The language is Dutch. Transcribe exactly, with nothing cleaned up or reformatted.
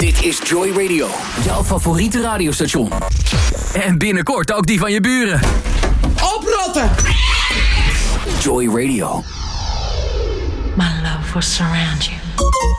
Dit is Joy Radio, jouw favoriete radiostation. En binnenkort ook die van je buren. Oprotten! Joy Radio. My love will surround you.